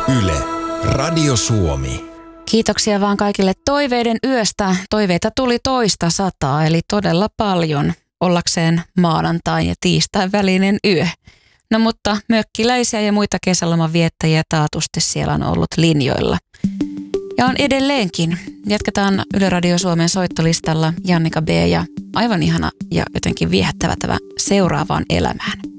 Yle, Radio Suomi. Kiitoksia vaan kaikille toiveiden yöstä. Toiveita tuli 200, eli todella paljon ollakseen maanantain ja tiistain välinen yö. No mutta mökkiläisiä ja muita kesäloman viettäjiä taatusti siellä on ollut linjoilla. Ja on edelleenkin. Jatketaan Yle Radio Suomen soittolistalla Jannika B. ja aivan ihana ja jotenkin viehättävä tämä Seuraavaan elämään.